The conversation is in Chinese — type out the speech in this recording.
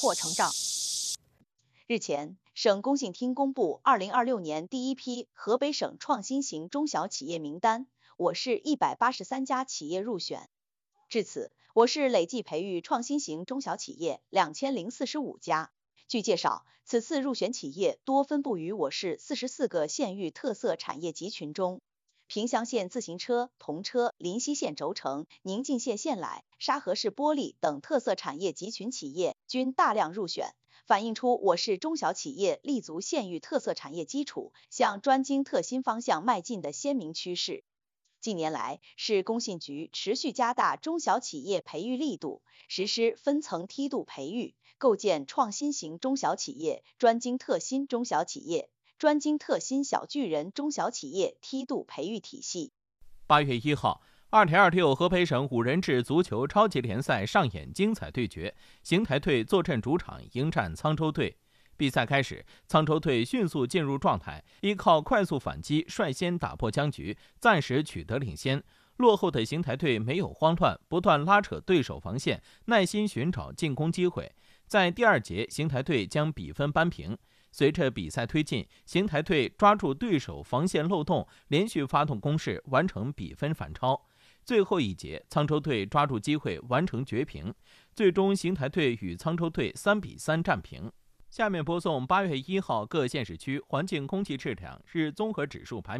或成账。日前，省工信厅公布2026年第一批河北省创新型中小企业名单，我市183家企业入选。至此，我市累计培育创新型中小企业2045家。据介绍，此次入选企业多分布于我市44个县域特色产业集群中。萍乡县自行车、童车、临溪县轴承、宁静县线缆、沙河市玻璃等特色产业集群企业均大量入选，反映出我市中小企业立足县域特色产业基础，向专精特新方向迈进的鲜明趋势。近年来，市工信局持续加大中小企业培育力度，实施分层梯度培育，构建创新型中小企业、专精特新中小企业、专精特新小巨人中小企业梯度培育体系。 8月1号，2.26河北省五人制足球超级联赛上演精彩对决，邢台队坐镇主场迎战沧州队。比赛开始，沧州队迅速进入状态，依靠快速反击率先打破僵局，暂时取得领先。落后的邢台队没有慌乱，不断拉扯对手防线，耐心寻找进攻机会。在第二节，邢台队将比分扳平。随着比赛推进，邢台队抓住对手防线漏洞，连续发动攻势，完成比分反超。最后一节，沧州队抓住机会完成绝平，最终邢台队与沧州队3-3战平。下面播送8月1号各县市区环境空气质量日综合指数排名。